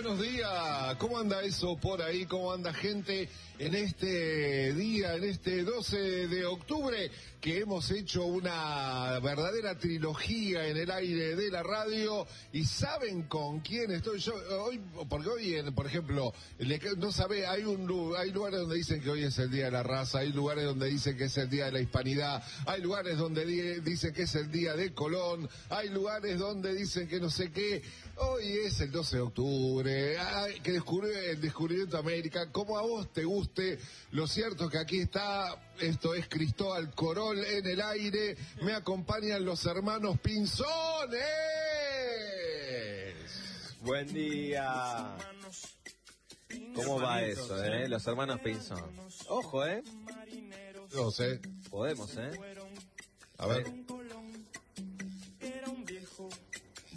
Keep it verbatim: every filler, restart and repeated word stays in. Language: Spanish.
buenos días. ¿Cómo anda eso por ahí? ¿Cómo anda gente en este día, en este doce de octubre, que hemos hecho una verdadera trilogía en el aire de la radio? ¿Y saben con quién estoy yo hoy? Porque hoy, en, por ejemplo, le, no sabe, hay un hay lugares donde dicen que hoy es el Día de la Raza, hay lugares donde dicen que es el Día de la Hispanidad, hay lugares donde di, dicen que es el Día de Colón, hay lugares donde dicen que no sé qué. Hoy es el doce de octubre, ay, que descubrió el descubrimiento de América, como a vos te guste. Lo cierto es que aquí está, esto es Cristóbal Corol en el aire, me acompañan los hermanos Pinzones. Buen día. ¿Cómo va eso, eh? Los hermanos Pinzón. Ojo, eh. No sé. Podemos, eh. A ver.